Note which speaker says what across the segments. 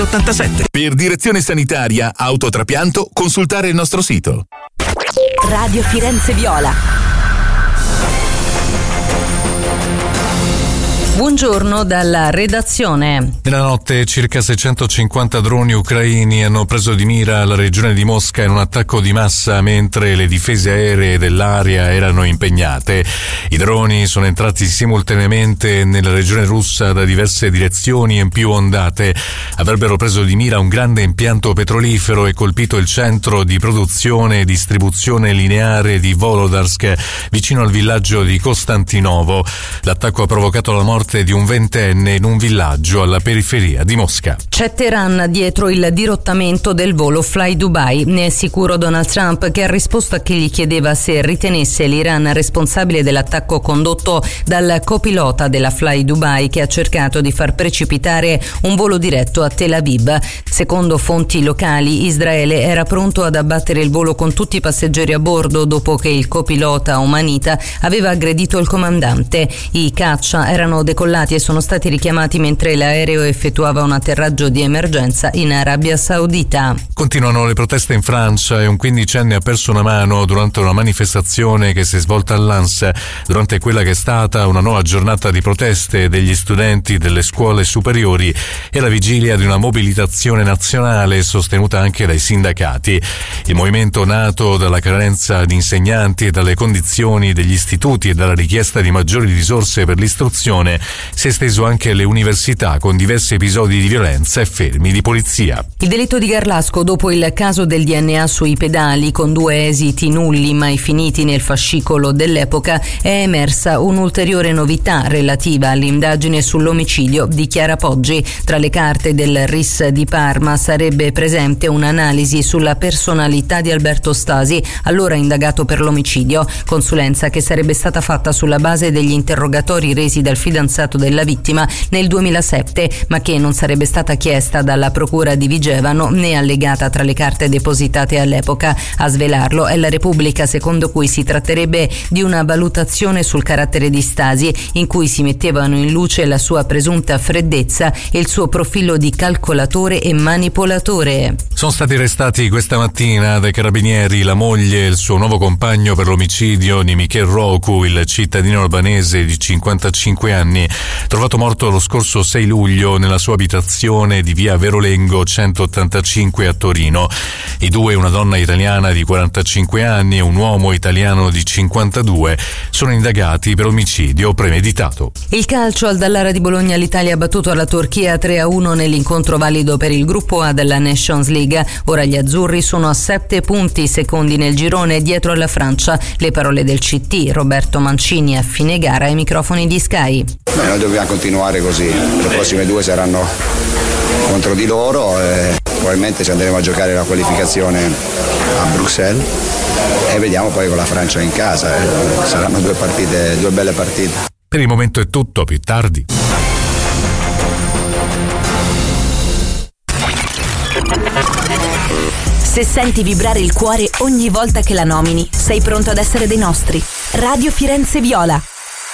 Speaker 1: 87. Per direzione sanitaria, autotrapianto, consultare il nostro sito.
Speaker 2: Radio Firenze Viola. Buongiorno dalla redazione.
Speaker 3: Nella notte circa 650 droni ucraini hanno preso di mira la regione di Mosca in un attacco di massa mentre le difese aeree dell'area erano impegnate. I droni sono entrati simultaneamente nella regione russa da diverse direzioni e in più ondate. Avrebbero preso di mira un grande impianto petrolifero e colpito il centro di produzione e distribuzione lineare di Volodarsk, vicino al villaggio di Costantinovo. L'attacco ha provocato la morte di un ventenne in un villaggio alla periferia di Mosca.
Speaker 2: C'è Teheran dietro il dirottamento del volo Fly Dubai. Ne è sicuro Donald Trump, che ha risposto a chi gli chiedeva se ritenesse l'Iran responsabile dell'attacco condotto dal copilota della Fly Dubai, che ha cercato di far precipitare un volo diretto a Tel Aviv. Secondo fonti locali, Israele era pronto ad abbattere il volo con tutti i passeggeri a bordo dopo che il copilota omanita aveva aggredito il comandante. I caccia erano decollati e sono stati richiamati mentre l'aereo effettuava un atterraggio di emergenza in Arabia Saudita.
Speaker 3: Continuano le proteste in Francia e un 15enne ha perso una mano durante una manifestazione che si è svolta a Lens, durante quella che è stata una nuova giornata di proteste degli studenti delle scuole superiori e la vigilia di una mobilitazione nazionale sostenuta anche dai sindacati. Il movimento, nato dalla carenza di insegnanti e dalle condizioni degli istituti e dalla richiesta di maggiori risorse per l'istruzione, si è esteso anche alle università, con diversi episodi di violenza e fermi di polizia.
Speaker 2: Il delitto di Garlasco dopo il caso del DNA sui pedali, con 2 esiti nulli mai finiti nel fascicolo dell'epoca, è emersa un'ulteriore novità relativa all'indagine sull'omicidio di Chiara Poggi. Tra le carte del RIS di Parma sarebbe presente un'analisi sulla personalità di Alberto Stasi, allora indagato per l'omicidio, consulenza che sarebbe stata fatta sulla base degli interrogatori resi dal fidanzato della vittima nel 2007, ma che non sarebbe stata chiesta dalla procura di Vigevano né allegata tra le carte depositate all'epoca. A svelarlo è la Repubblica, secondo cui si tratterebbe di una valutazione sul carattere di Stasi, in cui si mettevano in luce la sua presunta freddezza e il suo profilo di calcolatore e manipolatore.
Speaker 3: Sono stati arrestati questa mattina dai carabinieri la moglie e il suo nuovo compagno per l'omicidio di Michel Roku, il cittadino albanese di 55 anni, trovato morto lo scorso 6 luglio nella sua abitazione di via Verolengo 185 a Torino. I due, una donna italiana di 45 anni e un uomo italiano di 52, sono indagati per omicidio premeditato.
Speaker 2: Il calcio, al Dallara di Bologna l'Italia ha battuto la Turchia 3-1 nell'incontro valido per il gruppo A della Nations League. Ora gli azzurri sono a 7 punti, secondi nel girone, dietro alla Francia. Le parole del CT Roberto Mancini a fine gara ai microfoni di Sky.
Speaker 4: Noi dobbiamo continuare così, le prossime 2 saranno contro di loro e probabilmente ci andremo a giocare la qualificazione a Bruxelles e vediamo poi con la Francia in casa, saranno 2 belle partite.
Speaker 3: Per il momento è tutto, più tardi.
Speaker 2: Se senti vibrare il cuore ogni volta che la nomini, sei pronto ad essere dei nostri. Radio Firenze Viola.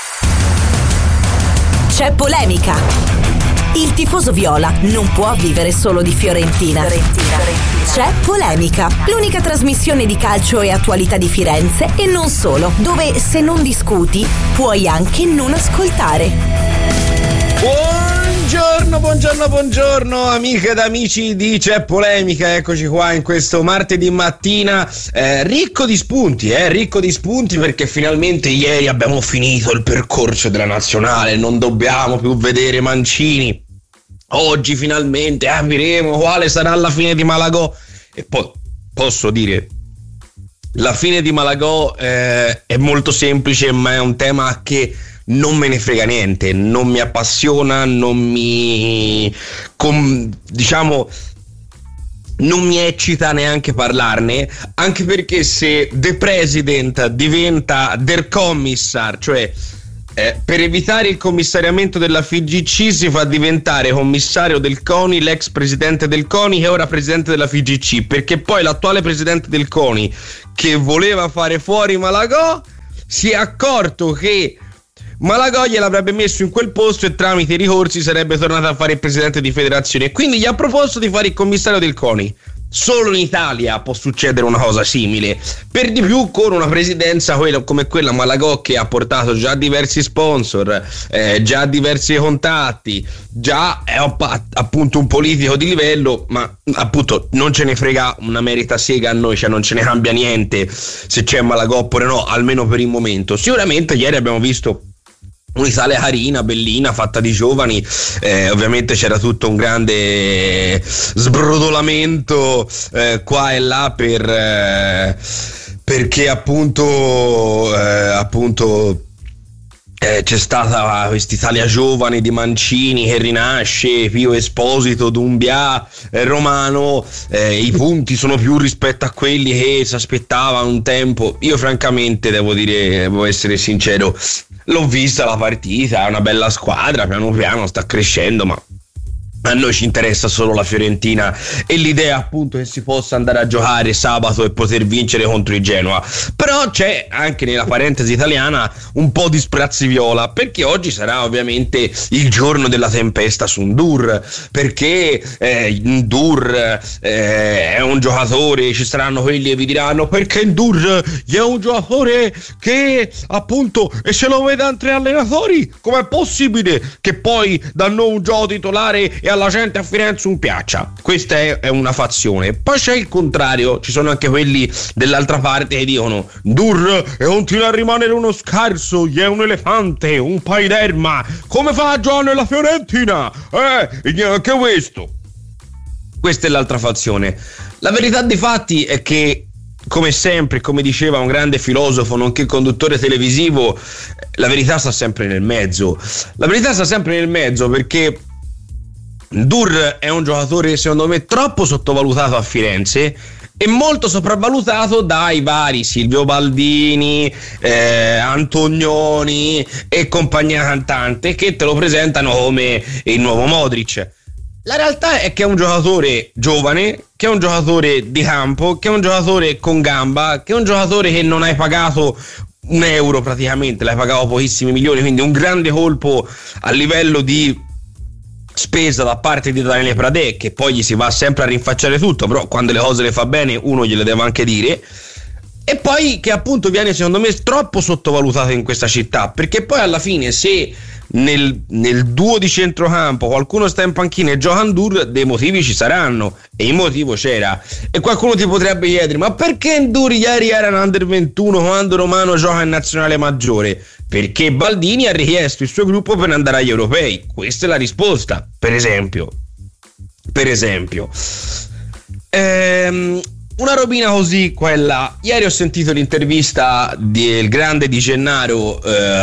Speaker 2: C'è polemica. Il tifoso viola non può vivere solo di Fiorentina. C'è polemica, l'unica trasmissione di calcio e attualità di Firenze e non solo, dove se non discuti puoi anche non ascoltare.
Speaker 5: Buongiorno amiche ed amici di C'è Polemica, eccoci qua in questo martedì mattina ricco di spunti perché finalmente ieri abbiamo finito il percorso della nazionale, non dobbiamo più vedere Mancini. Oggi finalmente vedremo quale sarà la fine di Malagò e poi posso dire la fine di Malagò è molto semplice, ma è un tema che non me ne frega niente, non mi appassiona, non mi eccita neanche parlarne, anche perché se The President diventa Der Kommissar, cioè per evitare il commissariamento della FIGC si fa diventare commissario del CONI l'ex presidente del CONI che è ora presidente della FIGC, perché poi l'attuale presidente del CONI, che voleva fare fuori Malagò, si è accorto che Malagoglia l'avrebbe messo in quel posto e tramite i ricorsi sarebbe tornato a fare il presidente di federazione, quindi gli ha proposto di fare il commissario del CONI. Solo in Italia può succedere una cosa simile, per di più con una presidenza come quella Malagò, che ha portato già diversi sponsor, già diversi contatti, già è appunto un politico di livello, ma appunto non ce ne frega una merita sega a noi, cioè non ce ne cambia niente se c'è Malagò oppure no, almeno per il momento. Sicuramente ieri abbiamo visto un'Italia carina, bellina, fatta di giovani, ovviamente c'era tutto un grande sbrodolamento qua e là perché appunto c'è stata quest'Italia giovane di Mancini che rinasce, Pio Esposito, Doumbia, Romano, i punti sono più rispetto a quelli che si aspettavano un tempo. Io francamente devo essere sincero, l'ho vista la partita, è una bella squadra, piano piano sta crescendo, ma a noi ci interessa solo la Fiorentina e l'idea appunto che si possa andare a giocare sabato e poter vincere contro il Genoa. Però c'è anche nella parentesi italiana un po' di sprazzi viola, perché oggi sarà ovviamente il giorno della tempesta su Ndur, perché Ndur è un giocatore, ci saranno quelli che vi diranno perché Ndur è un giocatore che appunto e se lo vede altri allenatori, com'è possibile che poi danno un gioco titolare e alla gente a Firenze non piaccia? Questa è una fazione. Poi c'è il contrario, ci sono anche quelli dell'altra parte che dicono Ndur continua a rimanere uno scarso, è un elefante, un paiderma, come fa a giocare nella Fiorentina? Anche questo. Questa è l'altra fazione. La verità dei fatti è che, come sempre, come diceva un grande filosofo nonché conduttore televisivo, la verità sta sempre nel mezzo. La verità sta sempre nel mezzo perché Ndur è un giocatore secondo me troppo sottovalutato a Firenze e molto sopravvalutato dai vari Silvio Baldini, Antonioni e compagnia cantante, che te lo presentano come il nuovo Modric. La realtà è che è un giocatore giovane, che è un giocatore di campo, che è un giocatore con gamba, che è un giocatore che non hai pagato un euro praticamente, l'hai pagato pochissimi milioni, quindi un grande colpo a livello di spesa da parte di Daniele Pradè, che poi gli si va sempre a rinfacciare tutto, però quando le cose le fa bene uno gliele deve anche dire. E poi che appunto viene secondo me troppo sottovalutato in questa città, perché poi alla fine se nel duo di centrocampo qualcuno sta in panchina e gioca Ndur, dei motivi ci saranno, e il motivo c'era. E qualcuno ti potrebbe chiedere: ma perché Ndur ieri era in Under 21 quando Romano gioca in nazionale maggiore? Perché Baldini ha richiesto il suo gruppo per andare agli europei. Questa è la risposta, per esempio. Una robina così, quella. Ieri ho sentito l'intervista del grande Di Gennaro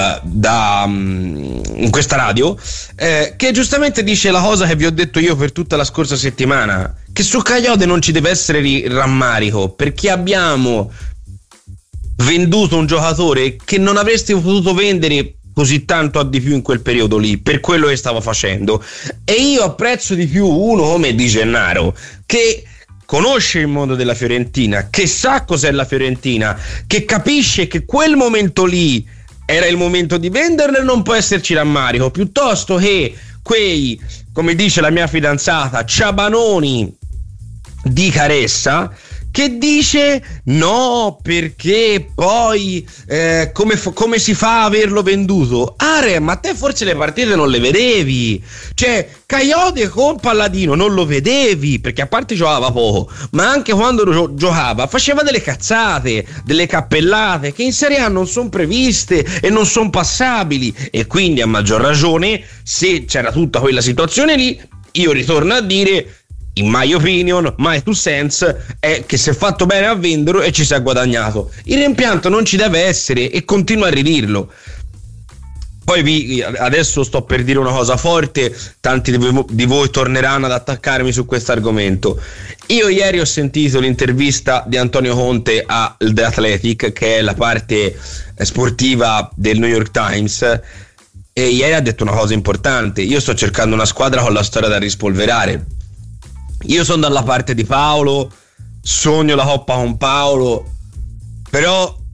Speaker 5: in questa radio, che giustamente dice la cosa che vi ho detto io per tutta la scorsa settimana, che su Kayode non ci deve essere rammarico, perché abbiamo venduto un giocatore che non avreste potuto vendere così tanto a di più in quel periodo lì, per quello che stava facendo. E io apprezzo di più uno come Di Gennaro, che conosce il mondo della Fiorentina, che sa cos'è la Fiorentina, che capisce che quel momento lì era il momento di venderlo e non può esserci rammarico, piuttosto che quei, come dice la mia fidanzata, ciabanoni di Caressa, che dice no perché poi come si fa a averlo venduto? Are, ma te forse le partite non le vedevi, cioè Kayode con Palladino non lo vedevi, perché a parte giocava poco, ma anche quando giocava faceva delle cazzate, delle cappellate che in Serie A non sono previste e non sono passabili, e quindi a maggior ragione se c'era tutta quella situazione lì, io ritorno a dire, in my opinion, my two cents, è che si è fatto bene a venderlo e ci si è guadagnato. Il rimpianto non ci deve essere e continuo a ridirlo. Poi adesso sto per dire una cosa forte, tanti di voi torneranno ad attaccarmi su questo argomento. Io ieri ho sentito l'intervista di Antonio Conte a The Athletic, che è la parte sportiva del New York Times, e ieri ha detto una cosa importante: io sto cercando una squadra con la storia da rispolverare. Io sono dalla parte di Paolo, sogno la Coppa con Paolo, però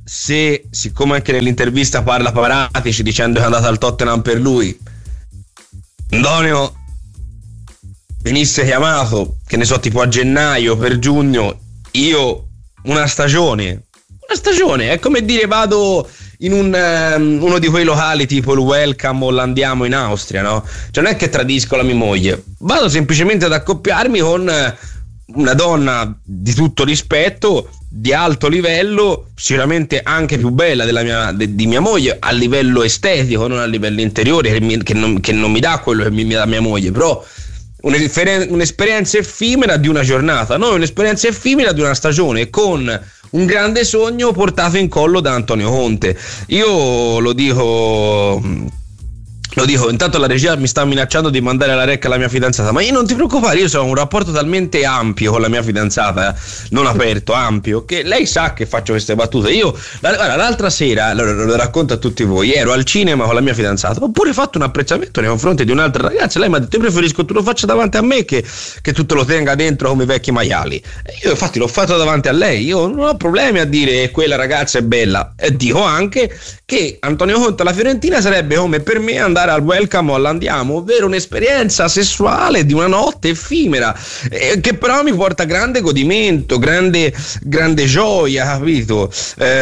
Speaker 5: se, siccome anche nell'intervista parla Paratici dicendo che è andata al Tottenham per lui, Antonio venisse chiamato, che ne so, tipo a gennaio, per giugno, io una stagione, è come dire vado in uno di quei locali tipo il Welcome o l'Andiamo in Austria, no? Cioè non è che tradisco la mia moglie, vado semplicemente ad accoppiarmi con una donna di tutto rispetto, di alto livello, sicuramente anche più bella di mia moglie a livello estetico, non a livello interiore, che non mi dà quello che mi dà mia moglie, però un'esperienza effimera di una giornata, non un'esperienza effimera di una stagione, con un grande sogno portato in collo da Antonio Conte. Io lo dico, intanto la regia mi sta minacciando di mandare alla rec la mia fidanzata, ma io non ti preoccupare, io ho un rapporto talmente ampio con la mia fidanzata, non aperto, ampio, che lei sa che faccio queste battute. Io l'altra sera, lo racconto a tutti voi, ero al cinema con la mia fidanzata, ho pure fatto un apprezzamento nei confronti di un'altra ragazza, lei mi ha detto: io preferisco tu lo faccia davanti a me che tu te lo tenga dentro come i vecchi maiali. E io infatti l'ho fatto davanti a lei, io non ho problemi a dire quella ragazza è bella, e dico anche che Antonio Conte alla Fiorentina sarebbe come per me andare al Welcome o all'Andiamo, ovvero un'esperienza sessuale di una notte effimera, che però mi porta grande godimento, grande gioia, capito?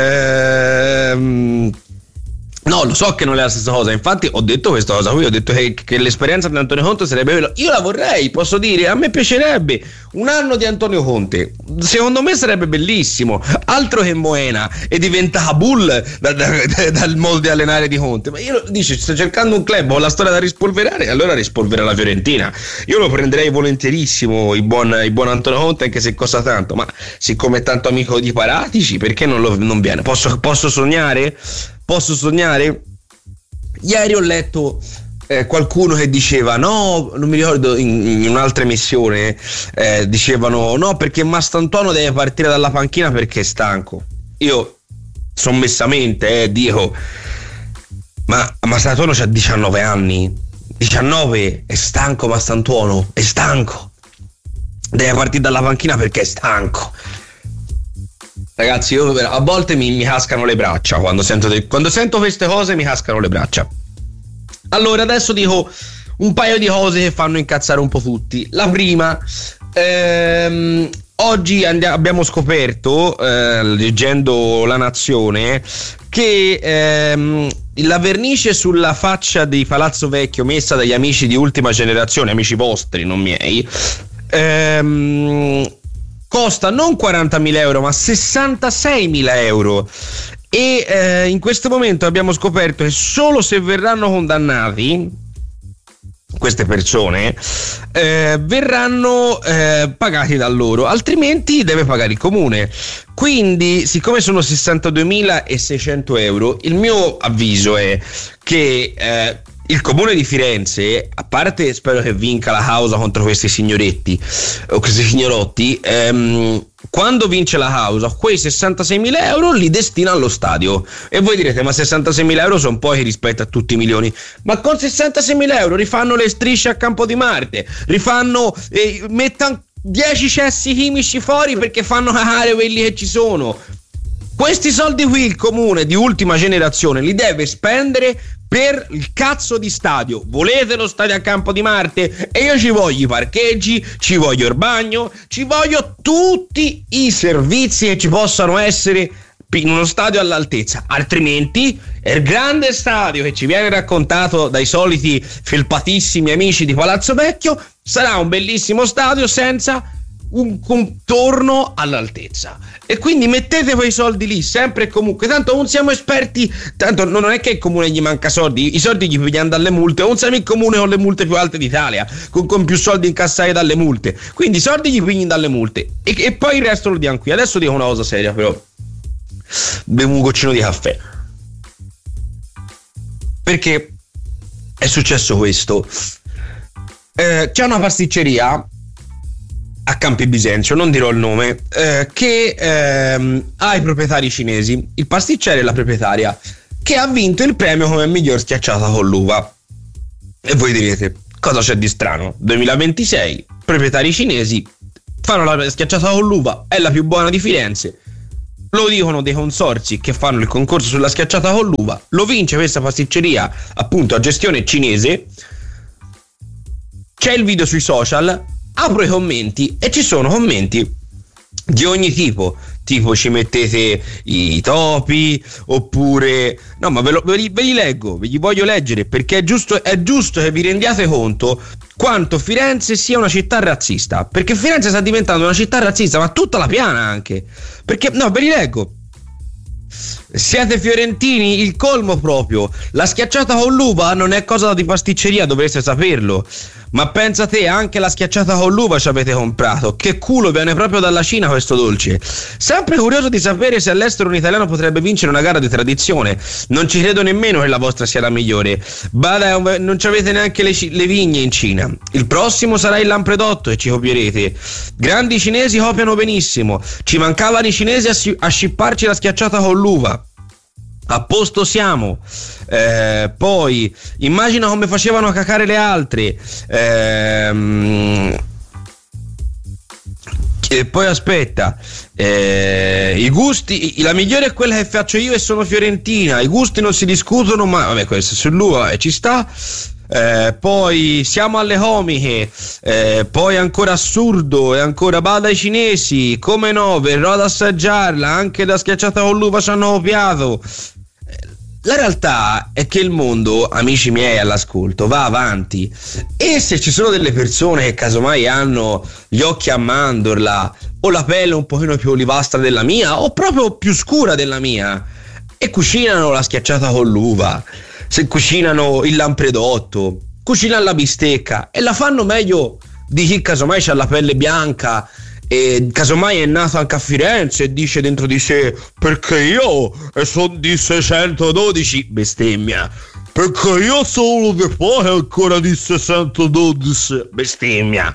Speaker 5: No, lo so che non è la stessa cosa, infatti ho detto questa cosa qui, ho detto che l'esperienza di Antonio Conte sarebbe quella. Io la vorrei, posso dire, a me piacerebbe un anno di Antonio Conte, secondo me sarebbe bellissimo, altro che Moena e diventa Kabul dal modo di allenare di Conte. Ma io dice, sto cercando un club, ho la storia da rispolverare, allora rispolvera la Fiorentina. Io lo prenderei volentierissimo il buon Antonio Conte, anche se costa tanto, ma siccome è tanto amico di Paratici, perché non viene? Posso sognare? Ieri ho letto qualcuno che diceva, no, non mi ricordo, in un'altra emissione dicevano no, perché Mastantuono deve partire dalla panchina perché è stanco. Io sommessamente dico, ma Mastantuono c'ha 19 anni, 19, è stanco Mastantuono, è stanco, deve partire dalla panchina perché è stanco. Ragazzi, io a volte mi cascano le braccia quando sento queste cose, mi cascano le braccia. Allora adesso dico un paio di cose che fanno incazzare un po' tutti. La prima, oggi abbiamo scoperto, leggendo La Nazione, che la vernice sulla faccia di Palazzo Vecchio messa dagli amici di ultima generazione, amici vostri, non miei, costa non 40.000 euro ma 66.000 euro, e in questo momento abbiamo scoperto che solo se verranno condannati queste persone verranno pagati da loro, altrimenti deve pagare il comune. Quindi, siccome sono 62.600 euro, il mio avviso è che il comune di Firenze, a parte spero che vinca la causa contro questi signoretti o questi signorotti, quando vince la causa, quei 66.000 euro li destina allo stadio. E voi direte, ma 66.000 euro sono pochi rispetto a tutti i milioni. Ma con 66.000 euro rifanno le strisce a Campo di Marte, mettono 10 cessi chimici fuori perché fanno cagare quelli che ci sono. Questi soldi qui il comune di ultima generazione li deve spendere per il cazzo di stadio. Volete lo stadio a Campo di Marte? E io ci voglio i parcheggi, ci voglio il bagno, ci voglio tutti i servizi che ci possano essere in uno stadio all'altezza. Altrimenti il grande stadio che ci viene raccontato dai soliti felpatissimi amici di Palazzo Vecchio sarà un bellissimo stadio senza un contorno all'altezza. E quindi mettete quei soldi lì sempre e comunque, tanto non siamo esperti, tanto non è che il comune gli manca soldi, i soldi gli pigliano dalle multe, non siamo il comune con le multe più alte d'Italia, con più soldi incassati dalle multe, quindi i soldi gli pigliano dalle multe e poi il resto lo diamo qui. Adesso dico una cosa seria, però bevo un goccino di caffè, perché è successo questo. C'è una pasticceria a Campi Bisenzio, non dirò il nome, che ha i proprietari cinesi, il pasticcere e la proprietaria, che ha vinto il premio come miglior schiacciata con l'uva. E voi direte, cosa c'è di strano? 2026, proprietari cinesi fanno la schiacciata con l'uva, è la più buona di Firenze. lo dicono dei consorzi che fanno il concorso sulla schiacciata con l'uva, lo vince questa pasticceria appunto a gestione cinese. C'è il video sui social, apro i commenti e ci sono commenti di ogni tipo ci mettete i topi, oppure no, ma ve li leggo, ve li voglio leggere, perché è giusto che vi rendiate conto quanto Firenze sia una città razzista, perché Firenze sta diventando una città razzista, ma tutta la piana anche, perché no, ve li leggo. Siete fiorentini? Il colmo proprio. La schiacciata con l'uva non è cosa di pasticceria, dovreste saperlo. Ma pensa te, anche la schiacciata con l'uva ci avete comprato. Che culo, viene proprio dalla Cina questo dolce. Sempre curioso di sapere se all'estero un italiano potrebbe vincere una gara di tradizione. Non ci credo nemmeno che la vostra sia la migliore. Bada, non ci avete neanche le vigne in Cina. Il prossimo sarà il Lampredotto e ci copierete. Grandi cinesi copiano benissimo. Ci mancavano i cinesi a scipparci la schiacciata con l'uva. A posto siamo. Poi immagina come facevano a cacare le altre. E poi aspetta, i gusti, la migliore è quella che faccio io e sono fiorentina. I gusti non si discutono, ma vabbè, questo sull'uva ci sta. Poi siamo alle comiche, poi ancora assurdo e ancora bada ai cinesi, come no, verrò ad assaggiarla, anche da schiacciata con l'uva ci hanno copiato. La realtà è che il mondo, amici miei all'ascolto, va avanti, e se ci sono delle persone che casomai hanno gli occhi a mandorla o la pelle un pochino più olivastra della mia o proprio più scura della mia e cucinano la schiacciata con l'uva, se cucinano il Lampredotto, cucinano la bistecca e la fanno meglio di chi casomai c'ha la pelle bianca e casomai è nato anche a Firenze e dice dentro di sé: perché io sono di 612, bestemmia, perché io sono di poi ancora di 612, bestemmia.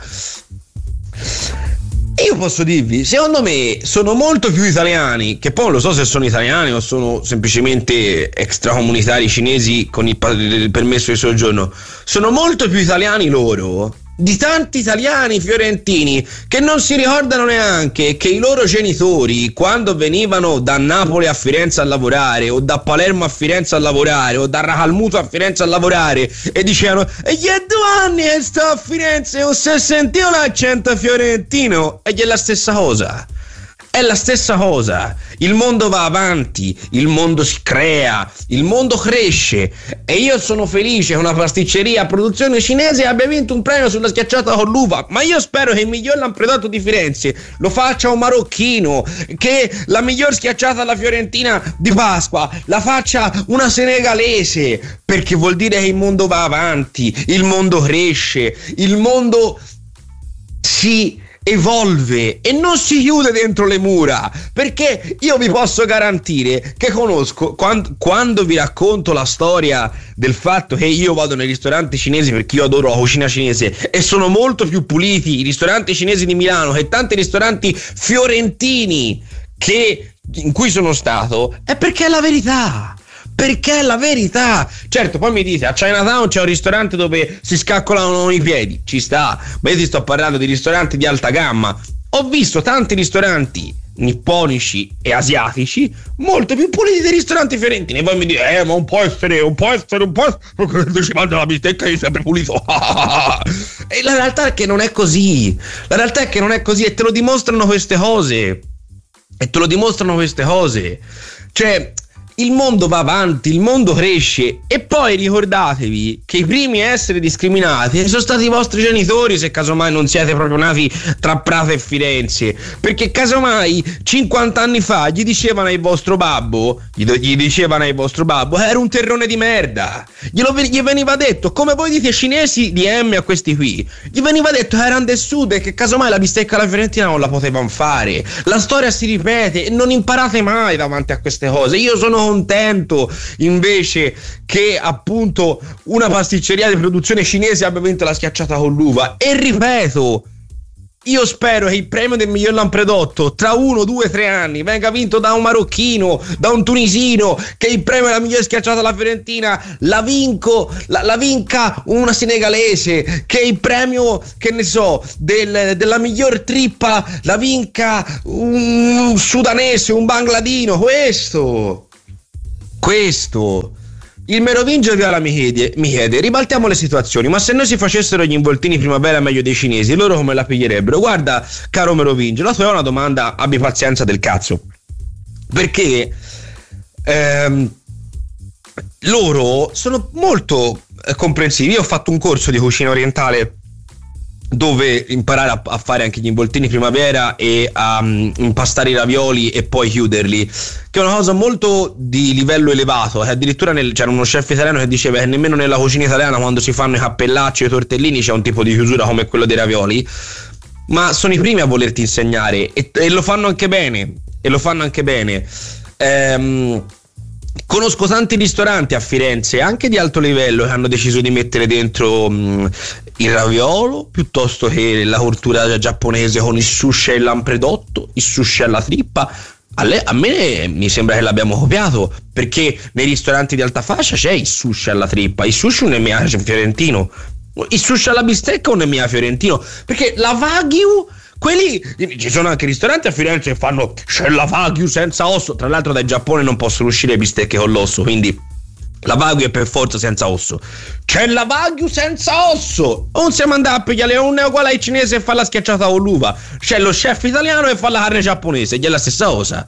Speaker 5: Io posso dirvi, secondo me sono molto più italiani, che poi non lo so se sono italiani o sono semplicemente extracomunitari cinesi con il permesso di soggiorno, sono molto più italiani loro di tanti italiani fiorentini che non si ricordano neanche che i loro genitori, quando venivano da Napoli a Firenze a lavorare, o da Palermo a Firenze a lavorare, o da Racalmuto a Firenze a lavorare, e dicevano: e gli è 2 anni che sto a Firenze, o se sentivo l'accento fiorentino, e gli è la stessa cosa. È la stessa cosa. Il mondo va avanti, il mondo si crea, il mondo cresce, e io sono felice che una pasticceria a produzione cinese abbia vinto un premio sulla schiacciata con l'uva, ma io spero che il miglior Lampredotto di Firenze lo faccia un marocchino, che la miglior schiacciata alla fiorentina di Pasqua la faccia una senegalese, perché vuol dire che il mondo va avanti, il mondo cresce, il mondo si evolve e non si chiude dentro le mura, perché io vi posso garantire che conosco, quando vi racconto la storia del fatto che io vado nei ristoranti cinesi perché io adoro la cucina cinese e sono molto più puliti i ristoranti cinesi di Milano che tanti ristoranti fiorentini in cui sono stato, è perché è la verità. Perché è la verità. Certo, poi mi dite, a Chinatown c'è un ristorante dove si scaccolano i piedi, ci sta, ma io ti sto parlando di ristoranti di alta gamma. Ho visto tanti ristoranti nipponici e asiatici molto più puliti dei ristoranti fiorentini, e poi mi dite: ma non può essere, perché ci mangia la bistecca è sempre pulito. E la realtà è che non è così. La realtà è che non è così, e te lo dimostrano queste cose. Cioè, il mondo va avanti, il mondo cresce, e poi ricordatevi che i primi a essere discriminati sono stati i vostri genitori, se casomai non siete proprio nati tra Prato e Firenze, perché casomai 50 anni fa gli dicevano al vostro babbo che era un terrone di merda, gli veniva detto, come voi dite cinesi di M a questi qui, gli veniva detto che erano del sud e che casomai la bistecca alla fiorentina non la potevano fare. La storia si ripete e non imparate mai davanti a queste cose. Io sono contento invece che appunto una pasticceria di produzione cinese abbia vinto la schiacciata con l'uva, e ripeto, io spero che il premio del miglior lampredotto tra 1, 2, 3 anni venga vinto da un marocchino, da un tunisino, che il premio della miglior schiacciata alla Fiorentina la vinca una senegalese, che il premio, che ne so, della miglior trippa la vinca un sudanese, un bangladino. Questo il Merovingio Viola mi chiede, ribaltiamo le situazioni, ma se noi si facessero gli involtini primavera meglio dei cinesi, loro come la piglierebbero? Guarda, caro Merovingio, la tua è una domanda, abbi pazienza del cazzo, perché loro sono molto comprensivi. Io ho fatto un corso di cucina orientale dove imparare a fare anche gli involtini primavera e a impastare i ravioli e poi chiuderli, che è una cosa molto di livello elevato. Addirittura c'era uno chef italiano che diceva che nemmeno nella cucina italiana, quando si fanno i cappellacci o i tortellini, c'è un tipo di chiusura come quello dei ravioli, ma sono i primi a volerti insegnare e lo fanno anche bene, conosco tanti ristoranti a Firenze, anche di alto livello, che hanno deciso di mettere dentro il raviolo piuttosto che la cultura giapponese con il sushi e il lampredotto, il sushi alla trippa. A me mi sembra che l'abbiamo copiato, perché nei ristoranti di alta fascia c'è il sushi alla trippa, il sushi non è mia fiorentino, il sushi alla bistecca non è mia fiorentino, perché la Wagyu, quelli, ci sono anche ristoranti a Firenze che fanno c'è la Wagyu senza osso. Tra l'altro dal Giappone non possono uscire bistecche con l'osso, quindi la Wagyu è per forza senza osso. C'è la Wagyu senza osso. Non siamo andati a pigliare un uguale ai cinese e fa la schiacciata con l'uva. C'è lo chef italiano e fa la carne giapponese, gli è la stessa cosa.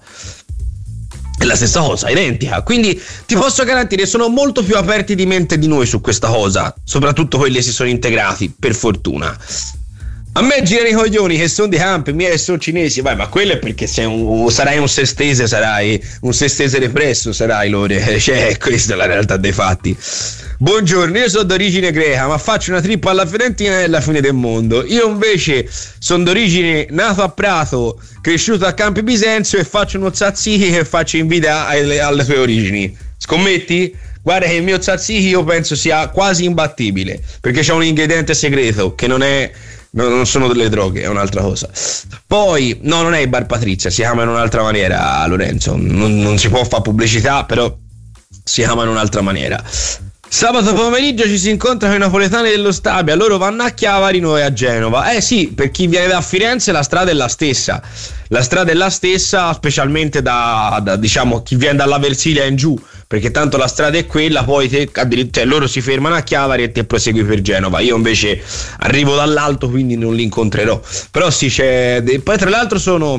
Speaker 5: È la stessa cosa, identica. Quindi ti posso garantire, sono molto più aperti di mente di noi su questa cosa, soprattutto quelli che si sono integrati, per fortuna. A me girano i coglioni che sono di campi, miei che sono cinesi, vai, ma quello è perché sarai un sestese, sarai un sestese represso, sarai Lore, cioè questa è la realtà dei fatti. Buongiorno, io sono d'origine greca, ma faccio una trippa alla Fiorentina e la fine del mondo. Io invece sono d'origine nato a Prato, cresciuto a Campi Bisenzio e faccio uno tzatziki che faccio invidia alle tue origini. Scommetti? Guarda che il mio tzatziki io penso sia quasi imbattibile, perché c'è un ingrediente segreto che non sono delle droghe, è un'altra cosa. Poi, no, non è il Bar Patrizia, si chiama in un'altra maniera, Lorenzo. Non si può fare pubblicità, però si chiama in un'altra maniera. Sabato pomeriggio ci si incontra con i napoletani dello Stabia, loro vanno a Chiavari, noi a Genova. Sì, per chi viene da Firenze la strada è la stessa. La strada è la stessa, specialmente da diciamo chi viene dalla Versilia in giù, perché tanto la strada è quella, poi loro si fermano a Chiavari e te prosegui per Genova. Io invece arrivo dall'alto, quindi non li incontrerò. Però sì, poi tra l'altro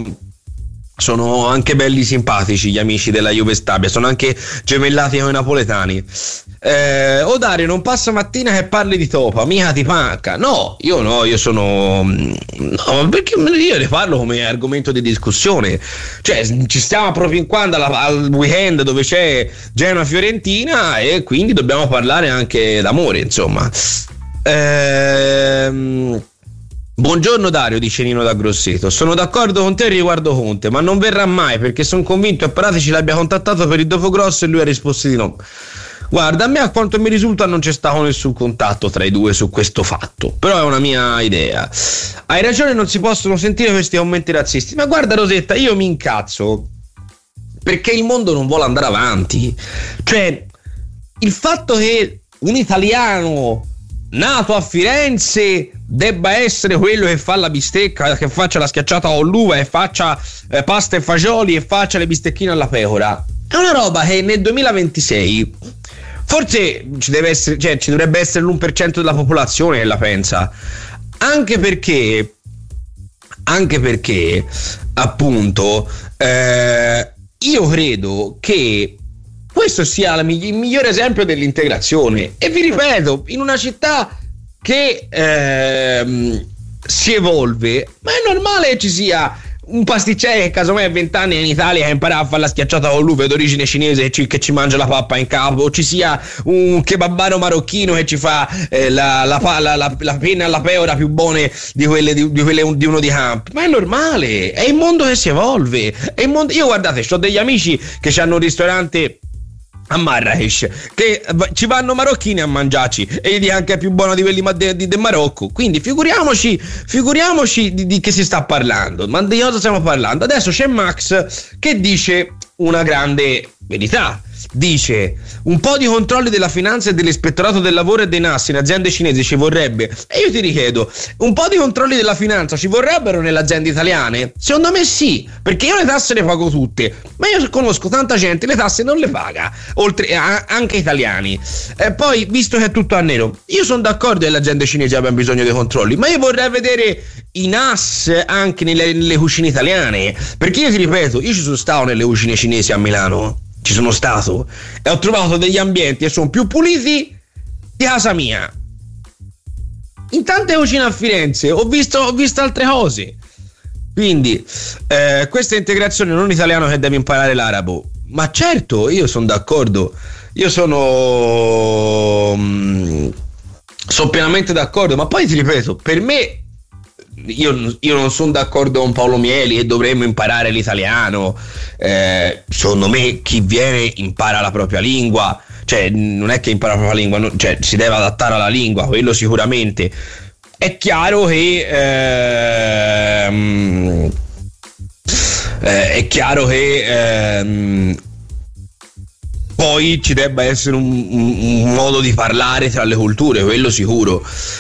Speaker 5: sono anche belli simpatici gli amici della Juve Stabia, sono anche gemellati con i napoletani. Dario, non passa mattina che parli di Topa, mica ti manca. Io sono perché io ne parlo come argomento di discussione, cioè ci stiamo proprio in quando al weekend dove c'è Genoa Fiorentina e quindi dobbiamo parlare anche d'amore, insomma. Buongiorno Dario, dice Nino da Grosseto. Sono d'accordo con te riguardo Conte, ma non verrà mai perché sono convinto che Paratici l'abbia contattato per il dopo grosso e lui ha risposto di no. Guarda, a me a quanto mi risulta non c'è stato nessun contatto tra i due su questo fatto, però è una mia idea. Hai ragione, non si possono sentire questi commenti razzisti, ma guarda Rosetta, io mi incazzo perché il mondo non vuole andare avanti. Cioè, il fatto che un italiano nato a Firenze debba essere quello che fa la bistecca, che faccia la schiacciata con l'uva e faccia pasta e fagioli e faccia le bistecchine alla pecora, è una roba che nel 2026 forse ci dovrebbe essere l'1% della popolazione che la pensa, anche perché appunto io credo che questo sia il migliore esempio dell'integrazione. E vi ripeto, in una città che si evolve, ma è normale che ci sia un pasticcere che casomai a 20 anni in Italia che impara a fare la schiacciata con l'uva d'origine cinese che ci mangia la pappa in capo, o ci sia un kebabaro marocchino che ci fa la penna alla pecora più buone di quelle di uno di camp. Ma è normale, è il mondo che si evolve, è il mondo. Io guardate, ho degli amici che hanno un ristorante a Marrakesh, che ci vanno marocchini a mangiarci, e gli anche è più buono di quelli del Marocco. Quindi figuriamoci di che si sta parlando, ma di cosa stiamo parlando. Adesso c'è Max che dice una grande verità. Dice: un po' di controlli della finanza e dell'ispettorato del lavoro e dei NAS in aziende cinesi ci vorrebbe. E io ti richiedo, un po' di controlli della finanza ci vorrebbero nelle aziende italiane? Secondo me sì, perché io le tasse le pago tutte, ma io conosco tanta gente le tasse non le paga, oltre anche italiani. Poi, visto che è tutto a nero, io sono d'accordo che le aziende cinesi abbiano bisogno dei controlli, ma io vorrei vedere i NAS anche nelle cucine italiane, perché io ti ripeto, io ci sono stato nelle cucine cinesi a Milano, ci sono stato e ho trovato degli ambienti che sono più puliti di casa mia. In tante cucine a Firenze ho visto altre cose. Quindi questa integrazione non italiano che deve imparare l'arabo. Ma certo, io sono d'accordo. Io sono pienamente d'accordo. Ma poi ti ripeto, per me, io non sono d'accordo con Paolo Mieli che dovremmo imparare l'italiano. Secondo me chi viene impara la propria lingua, cioè non è che impara la propria lingua, cioè si deve adattare alla lingua, quello sicuramente. È chiaro che poi ci debba essere un modo di parlare tra le culture, quello sicuro.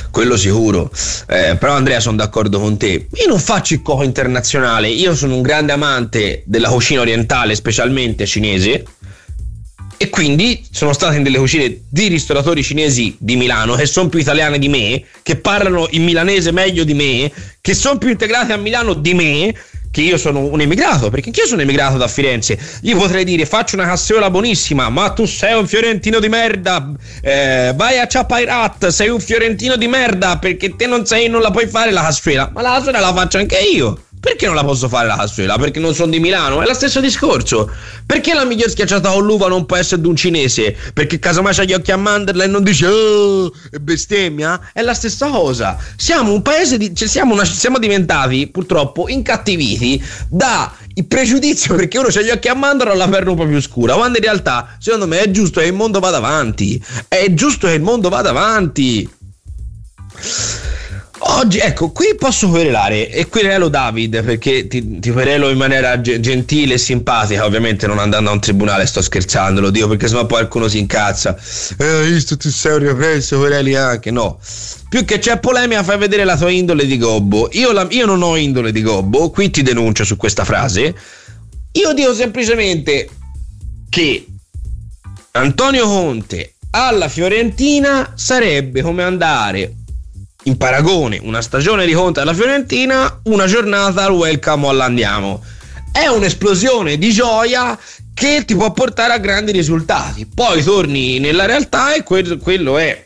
Speaker 5: Però Andrea, sono d'accordo con te, io non faccio il cuoco internazionale, io sono un grande amante della cucina orientale, specialmente cinese, e quindi sono stato in delle cucine di ristoratori cinesi di Milano che sono più italiane di me, che parlano il milanese meglio di me, che sono più integrate a Milano di me, che io sono un emigrato, perché anch'io sono emigrato da Firenze. Io potrei dire: faccio una casseola buonissima, ma tu sei un fiorentino di merda, vai a Chapairat, sei un fiorentino di merda, perché te non la puoi fare la cassuela. Ma la cassuela la faccio anche io. Perché non la posso fare la cassuela? Perché non sono di Milano? È lo stesso discorso. Perché la miglior schiacciata con l'uva non può essere di un cinese? Perché casomai c'ha gli occhi a mandorla e non dice "oh", e bestemmia? È la stessa cosa. Siamo un paese siamo diventati purtroppo incattiviti da il pregiudizio perché uno c'ha gli occhi a mandorla o la perna un po' più scura, quando in realtà secondo me è giusto che il mondo vada avanti. Oggi, ecco, qui posso querelare, e querelo David, perché ti querelo in maniera gentile e simpatica, ovviamente non andando a un tribunale, sto scherzando, lo dico perché sennò poi qualcuno si incazza. Visto tu sei un represso, quereli anche, no. Più che c'è polemica, fai vedere la tua indole di gobbo. Io non ho indole di gobbo, qui ti denuncio su questa frase. Io dico semplicemente che Antonio Conte alla Fiorentina sarebbe come andare, in paragone, una stagione di Conte alla Fiorentina, una giornata al Welcome all'Andiamo. È un'esplosione di gioia che ti può portare a grandi risultati. Poi torni nella realtà e quello è.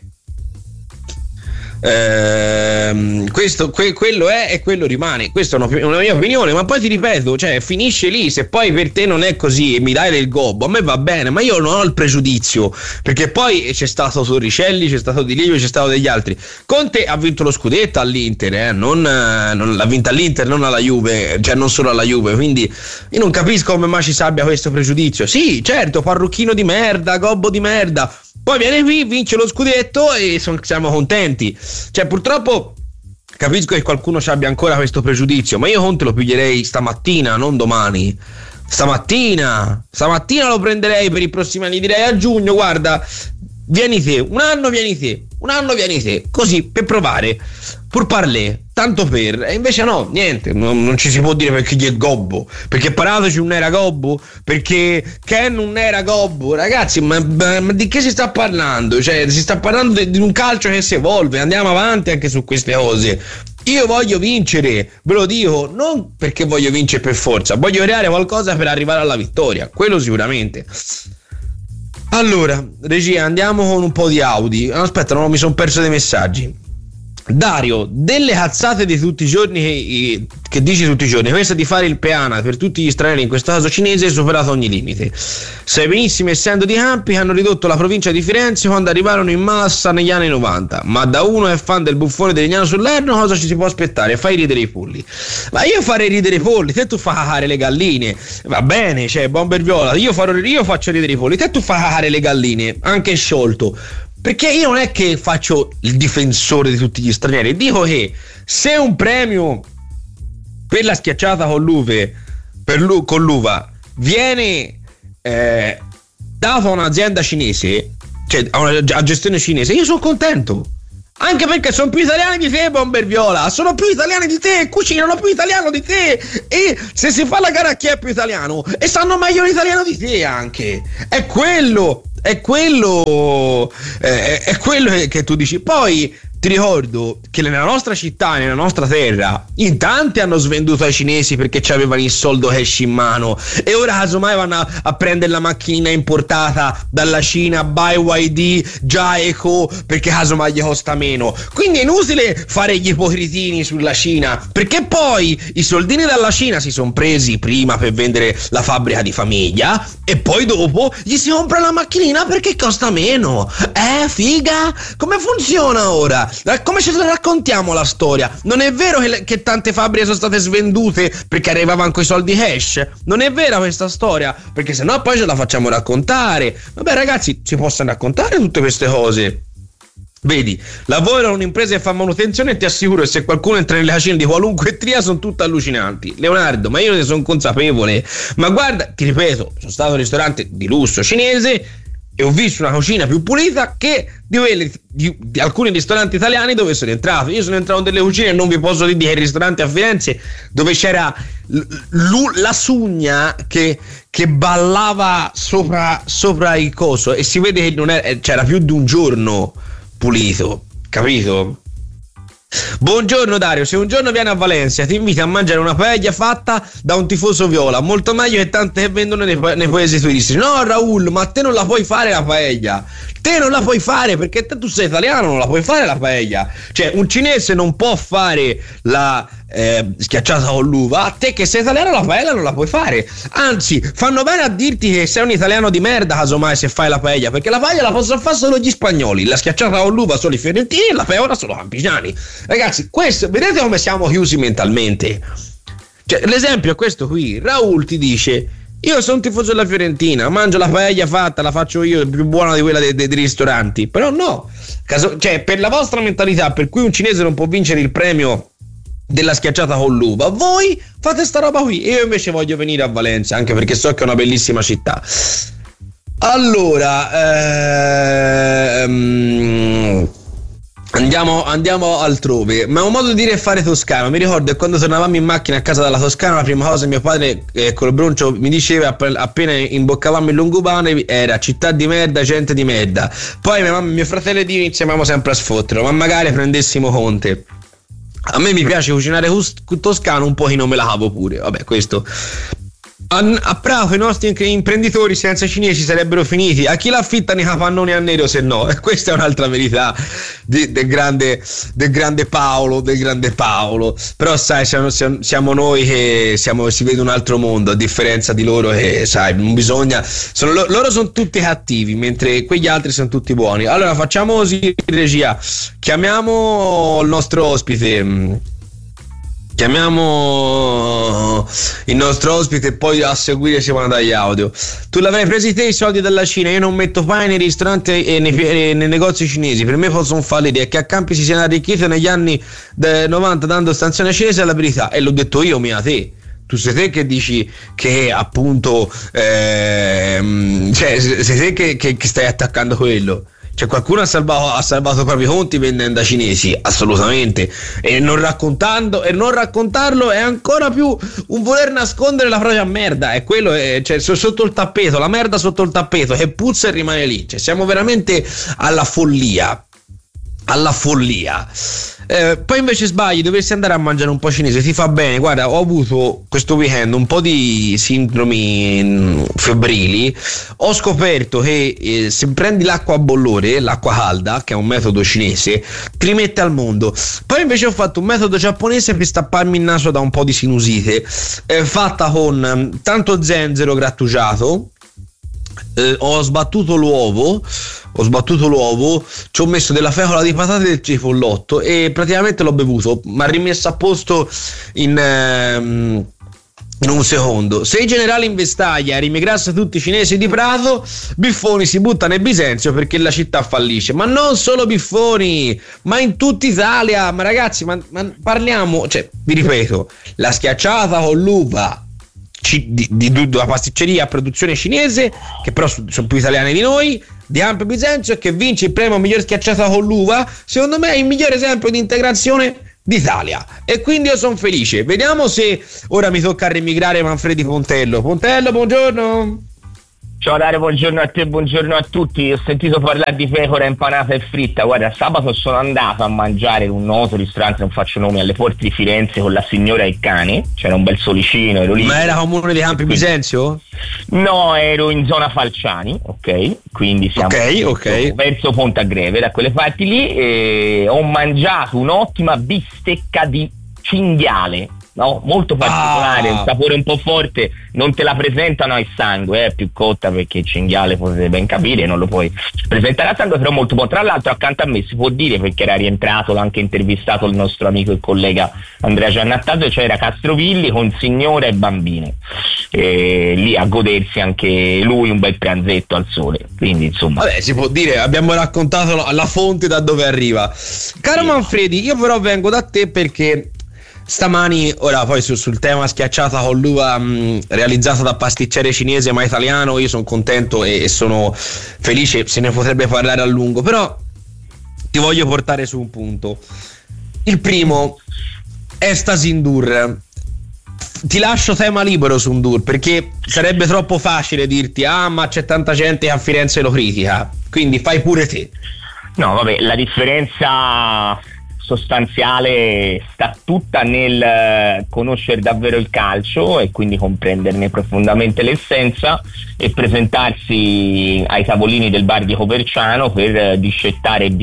Speaker 5: Quello è e quello rimane. Questa è una mia opinione, ma poi ti ripeto, cioè finisce lì. Se poi per te non è così e mi dai del gobbo, a me va bene, ma io non ho il pregiudizio, perché poi c'è stato Torricelli, c'è stato Di Livio, c'è stato degli altri. Conte ha vinto lo scudetto all'Inter, non l'ha vinta all'Inter, non alla Juve, cioè non solo alla Juve, quindi io non capisco come mai ci si abbia questo pregiudizio. Sì, certo, parrucchino di merda, gobbo di merda, poi viene qui, vince lo scudetto e siamo contenti. Cioè, purtroppo capisco che qualcuno ci abbia ancora questo pregiudizio, ma io Conte lo piglierei stamattina, non domani. Stamattina lo prenderei per i prossimi anni. Direi a giugno: guarda, vieni te, un anno vieni te, così per provare, pur parlè, tanto per. E invece no, niente, non ci si può dire perché gli è gobbo, perché Paratoci non era gobbo, perché Ken non era gobbo. Ragazzi, ma di che si sta parlando? Cioè, si sta parlando di un calcio che si evolve. Andiamo avanti anche su queste cose. Io voglio vincere, ve lo dico, non perché voglio vincere per forza, voglio creare qualcosa per arrivare alla vittoria, quello sicuramente. Allora, regia, andiamo con un po' di Audi. Aspetta, no, mi sono perso dei messaggi. Dario, delle cazzate di tutti i giorni che dici tutti i giorni, questa di fare il peana per tutti gli stranieri, in questo caso cinese, è superato ogni limite. Sai benissimo, essendo di Campi, che hanno ridotto la provincia di Firenze quando arrivarono in massa negli anni 90, ma da uno è fan del buffone di Legnano sull'Erno cosa ci si può aspettare? Fai ridere i polli. Ma io farei ridere i polli, te tu fai cacare le galline, va bene, cioè Bomber Viola, io faccio ridere i polli, te tu fai cacare le galline, anche sciolto. Perché io non è che faccio il difensore di tutti gli stranieri, dico che se un premio per la schiacciata con l'uva viene dato a un'azienda cinese, cioè a gestione cinese, io sono contento. Anche perché sono più italiani di te, Bomber Viola, sono più italiani di te, cucinano più italiano di te, e se si fa la gara a chi è più italiano, e sanno meglio l'italiano di te anche, è quello che tu dici. Poi ti ricordo che nella nostra città, nella nostra terra, in tanti hanno svenduto ai cinesi perché avevano il soldo cash in mano, e ora casomai vanno a prendere la macchinina importata dalla Cina BYD già eco perché casomai gli costa meno. Quindi è inutile fare gli ipocritini sulla Cina, perché poi i soldini dalla Cina si sono presi prima per vendere la fabbrica di famiglia e poi dopo gli si compra la macchinina perché costa meno. Figa? Come funziona ora? Come ce la raccontiamo la storia? Non è vero che tante fabbriche sono state svendute perché arrivavano coi soldi cash? Non è vera questa storia? Perché sennò poi ce la facciamo raccontare. Vabbè ragazzi, si possono raccontare tutte queste cose. Vedi, lavoro in un'impresa che fa manutenzione e ti assicuro che se qualcuno entra nelle cascine di qualunque tria sono tutte allucinanti. Leonardo, ma io ne sono consapevole. Ma guarda, ti ripeto, sono stato in un ristorante di lusso cinese e ho visto una cucina più pulita che di alcuni ristoranti italiani dove sono entrato. Io sono entrato in delle cucine e non vi posso dire che il ristorante a Firenze dove c'era la sugna che ballava sopra il coso e si vede che non c'era più di un giorno pulito, capito? Buongiorno Dario, se un giorno vieni a Valencia ti invito a mangiare una paella fatta da un tifoso viola, molto meglio che tante che vendono nei paesi turistici. No Raul, ma te non la puoi fare la paella, te non la puoi fare perché tu sei italiano, non la puoi fare la paella. Cioè un cinese non può fare la schiacciata con l'uva, a te che sei italiano la paella non la puoi fare. Anzi, fanno bene a dirti che sei un italiano di merda casomai se fai la paella, perché la paella la possono fare solo gli spagnoli, la schiacciata con l'uva solo i fiorentini e la peora solo i campiciani. Ragazzi, questo, vedete come siamo chiusi mentalmente? Cioè, l'esempio è questo qui. Raul ti dice: io sono tifoso della Fiorentina, mangio la paella fatta, la faccio io, più buona di quella dei ristoranti. Però no, cioè, per la vostra mentalità per cui un cinese non può vincere il premio della schiacciata con l'uva, voi fate sta roba qui. Io invece voglio venire a Valencia, anche perché so che è una bellissima città. Allora andiamo altrove. Ma un modo di dire è fare toscano. Mi ricordo che quando tornavamo in macchina a casa dalla Toscana, la prima cosa mio padre col broncio mi diceva appena imboccavamo il Lungubane era città di merda, gente di merda. Poi mia mamma e mio fratello ed io iniziavamo sempre a sfotterlo, ma magari prendessimo Conte. A me mi piace cucinare toscano, un pochino me la cavo pure. Vabbè, questo a Prato i nostri imprenditori senza cinesi sarebbero finiti. A chi l'affittano i capannoni a nero se no? E questa è un'altra verità del grande Paolo. Però sai, siamo noi che si vede un altro mondo, a differenza di loro che sai, non bisogna, loro sono tutti cattivi mentre quegli altri sono tutti buoni. Allora facciamo così, regia, chiamiamo il nostro ospite. Chiamiamo il nostro ospite e poi a seguire si vanno dagli audio. Tu l'avrei presi te i soldi dalla Cina? Io non metto pane nei ristoranti e nei negozi cinesi, per me possono fallire. E che a Campi si siano arricchiti negli anni 90 dando stanzione cinese è la verità, e l'ho detto io, mia te. Tu sei te che dici che appunto cioè sei te che stai attaccando quello. Cioè qualcuno ha salvato i propri conti vendendo a cinesi? Assolutamente. E non raccontarlo è ancora più un voler nascondere la propria merda. È quello, cioè, sotto il tappeto, la merda sotto il tappeto che puzza e rimane lì. Cioè siamo veramente alla follia. Poi invece sbagli, dovresti andare a mangiare un po' cinese, ti fa bene. Guarda, ho avuto questo weekend un po' di sindromi febbrili. Ho scoperto che se prendi l'acqua a bollore, l'acqua calda, che è un metodo cinese, ti rimette al mondo. Poi invece ho fatto un metodo giapponese per stapparmi il naso da un po' di sinusite, fatta con tanto zenzero grattugiato. Ho sbattuto l'uovo, ci ho messo della fecola di patate e del cipollotto e praticamente l'ho bevuto, ma rimesso a posto in un secondo. Se i generali in vestaglia rimigrasse tutti i cinesi di Prato, Biffoni si butta nel Bisenzio perché la città fallisce. Ma non solo Biffoni, ma in tutta Italia. Ma ragazzi, ma parliamo, cioè, vi ripeto, la schiacciata con l'uva di una pasticceria a produzione cinese, che però sono più italiani di noi, di Ampio Bisenzio, che vince il premio miglior schiacciata con l'uva, secondo me è il migliore esempio di integrazione d'Italia, e quindi io sono felice. Vediamo se ora mi tocca remigrare Manfredi Pontello. Pontello, buongiorno.
Speaker 6: Ciao Dario, buongiorno a te, buongiorno a tutti. Ho sentito parlare di pecora impanata e fritta. Guarda, sabato sono andato a mangiare in un noto ristorante, non faccio nomi, alle Porte di Firenze con la signora e il cane. C'era un bel solicino, ero lì.
Speaker 5: Ma era comune di Campi Bisenzio?
Speaker 6: No, ero in zona Falciani, ok? Quindi siamo verso Pontagreve, da quelle parti lì, e ho mangiato un'ottima bistecca di cinghiale. No, molto particolare, un sapore un po' forte, non te la presentano a sangue, è più cotta perché il cinghiale, potete ben capire, non lo puoi presentare a sangue, però molto buono. Tra l'altro accanto a me, si può dire, perché era rientrato, l'ha anche intervistato il nostro amico e collega Andrea Giannattato, c'era Castrovilli con signora e bambine, lì a godersi anche lui un bel pranzetto al sole, quindi insomma.
Speaker 5: Vabbè, si può dire, abbiamo raccontato la fonte da dove arriva. Caro Manfredi, io però vengo da te perché stamani, ora poi sul tema schiacciata con l'uva realizzata da pasticcere cinese ma italiano, io sono contento e sono felice, se ne potrebbe parlare a lungo, però ti voglio portare su un punto. Il primo, Estasi Indur. Ti lascio tema libero su Indur, perché sarebbe troppo facile dirti ma c'è tanta gente che a Firenze lo critica, quindi fai pure te.
Speaker 6: No, vabbè, la differenza sostanziale sta tutta nel conoscere davvero il calcio e quindi comprenderne profondamente l'essenza e presentarsi ai tavolini del bar di Coverciano per discettare e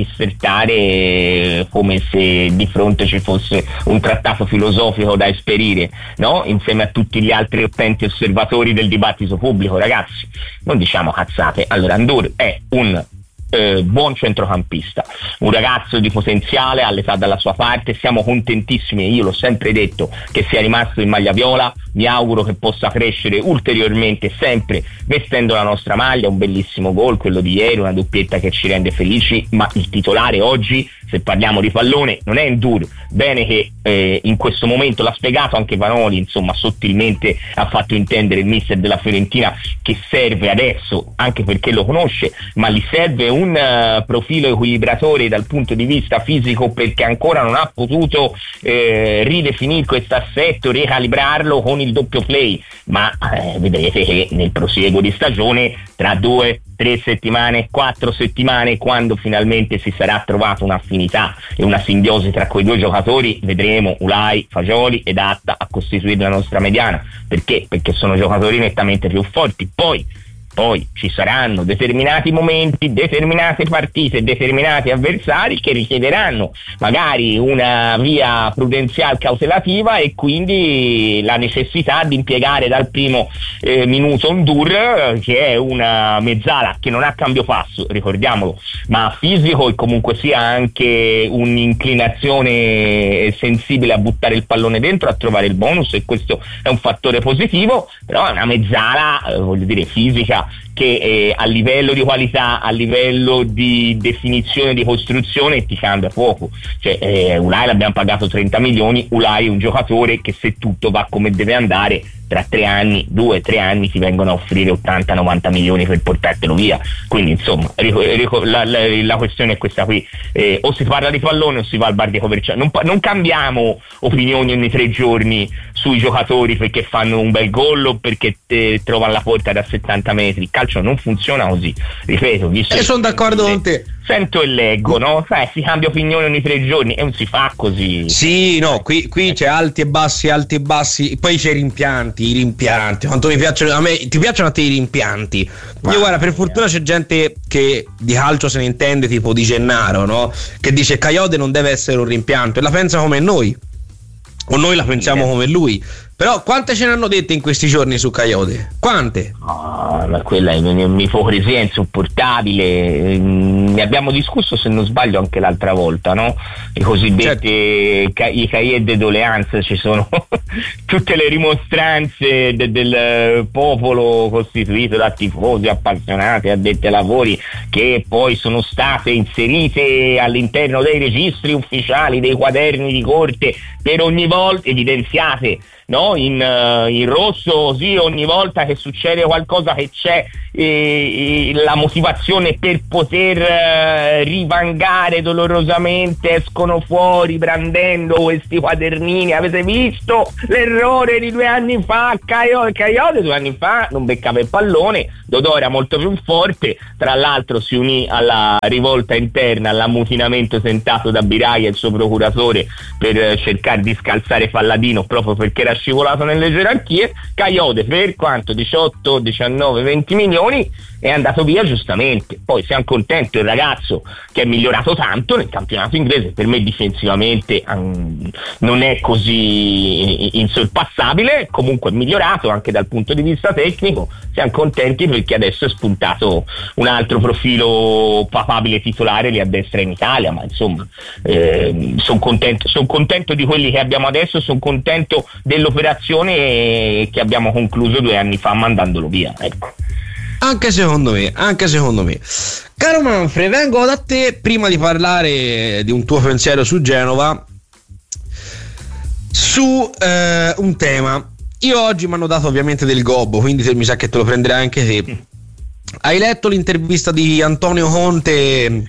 Speaker 6: dissertare come se di fronte ci fosse un trattato filosofico da esperire, no? Insieme a tutti gli altri attenti osservatori del dibattito pubblico. Ragazzi, non diciamo cazzate. Allora, Ndour è un buon centrocampista, un ragazzo di potenziale, all'età dalla sua parte, siamo contentissimi, io l'ho sempre detto, che sia rimasto in maglia viola, mi auguro che possa crescere ulteriormente sempre vestendo la nostra maglia. Un bellissimo gol quello di ieri, una doppietta che ci rende felici, ma il titolare oggi, se parliamo di pallone, non è Ndour. Bene che in questo momento l'ha spiegato anche Vanoli, insomma sottilmente ha fatto intendere il mister della Fiorentina che serve adesso, anche perché lo conosce, ma gli serve un profilo equilibratore dal punto di vista fisico, perché ancora non ha potuto ridefinire questo assetto, ricalibrarlo con il doppio play, ma vedrete che nel prosieguo di stagione, tra 2, 3 settimane, 4 settimane, quando finalmente si sarà trovata un'affinità e una simbiosi tra quei due giocatori, vedremo Ulai, Fagioli ed Atta a costituire la nostra mediana. Perché? Perché sono giocatori nettamente più forti. Poi ci saranno determinati momenti, determinate partite, determinati avversari che richiederanno magari una via prudenziale cautelativa e quindi la necessità di impiegare dal primo minuto Ndour, che è una mezzala che non ha cambio passo, ricordiamolo, ma fisico e comunque sia anche un'inclinazione sensibile a buttare il pallone dentro, a trovare il bonus, e questo è un fattore positivo. Però è una mezzala, voglio dire, fisica, che a livello di qualità, a livello di definizione, di costruzione ti cambia poco. Cioè, Ulai l'abbiamo pagato 30 milioni, Ulai è un giocatore che, se tutto va come deve andare, tra 3 anni, 2-3 anni ti vengono a offrire 80-90 milioni per portartelo via. Quindi insomma la questione è questa qui, o si parla di pallone o si va al bar di Coverciano. Non cambiamo opinioni ogni 3 giorni sui giocatori perché fanno un bel gol o perché trovano la porta da 70 metri. Il calcio non funziona così, ripeto.
Speaker 5: Sono d'accordo con te.
Speaker 6: Sento e leggo, no? Si cambia opinione ogni 3 giorni e non si fa così.
Speaker 5: Sì, no, qui c'è alti e bassi, poi c'è i rimpianti. Quanto mi piacciono a me, ti piacciono a te i rimpianti? Io guarda, per fortuna c'è gente che di calcio se ne intende, tipo Di Gennaro, no? Che dice Kayode non deve essere un rimpianto e la pensa come noi. O noi la pensiamo come lui. Però quante ce ne hanno dette in questi giorni su Kayode? Quante?
Speaker 6: Ma quella è un'ipocrisia insopportabile. Ne abbiamo discusso, se non sbaglio, anche l'altra volta, no? I cosiddetti i cahiers de doléances, ci sono tutte le rimostranze del popolo costituito da tifosi, appassionati, addetti ai lavori, che poi sono state inserite all'interno dei registri ufficiali, dei quaderni di corte, per ogni volta evidenziate, no? In rosso, sì, ogni volta che succede qualcosa, che c'è la motivazione per poter rivangare dolorosamente, escono fuori brandendo questi quadernini. Avete visto l'errore di 2 anni fa? Kayode 2 anni fa non beccava il pallone, Dodò era molto più forte, tra l'altro si unì alla rivolta interna, all'ammutinamento tentato da Biraglia, il suo procuratore, per cercare di scalzare Falladino proprio perché era scivolato nelle gerarchie. Kayode per quanto 18, 19, 20 milioni è andato via giustamente. Poi siamo contenti, il ragazzo che è migliorato tanto nel campionato inglese, per me difensivamente non è così insorpassabile, comunque è migliorato anche dal punto di vista tecnico. Siamo contenti perché adesso è spuntato un altro profilo papabile titolare lì a destra in Italia, ma insomma sono contento di quelli che abbiamo adesso, sono contento dell'operazione che abbiamo concluso 2 anni fa mandandolo via, ecco.
Speaker 5: Anche secondo me. Caro Manfred, vengo da te prima di parlare di un tuo pensiero su Genova, su un tema. Io oggi mi hanno dato ovviamente del gobbo, quindi mi sa che te lo prenderai anche te. Hai letto l'intervista di Antonio Conte